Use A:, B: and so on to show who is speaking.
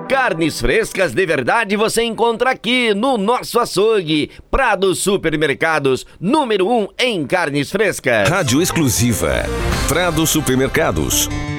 A: Carnes frescas de verdade você encontra aqui no nosso açougue. Prado Supermercados, número 1 em carnes frescas.
B: Rádio exclusiva Prado Supermercados.